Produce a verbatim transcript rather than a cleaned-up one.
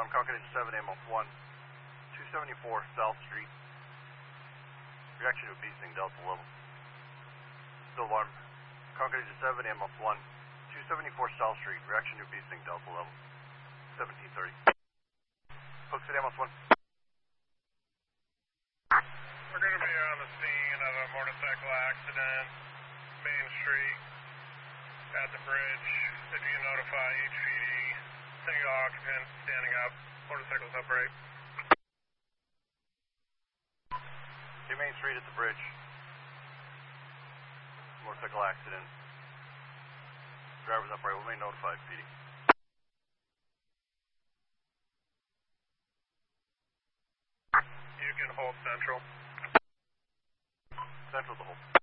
alarm, Concord seven, ambulance one, two seventy-four South Street. Reaction to a bee sting, Delta level. Still alarm, Concord seven, ambulance one, two seventy-four South Street. Reaction to a bee sting, Delta level. seventeen thirty. Cook City, ambulance one. We're going to be on the scene of a motorcycle accident, Main Street, at the bridge. If you notify H P D, single occupant, standing up, motorcycle's upright. Okay, Main Street at the bridge. Motorcycle accident. Driver's upright, we may notify P D. You can hold Central. Central to hold.